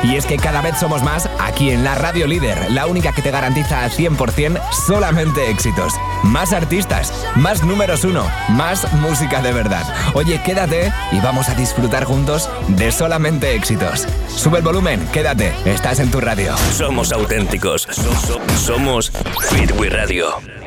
Y es que cada vez somos más aquí en la Radio Líder, la única que te garantiza al 100% solamente éxitos. Más artistas, más números 1, más música de verdad. Oye, quédate y vamos a disfrutar juntos de solamente éxitos. Sube el volumen, quédate, estás en tu radio. Somos auténticos, somos Beat We Radio.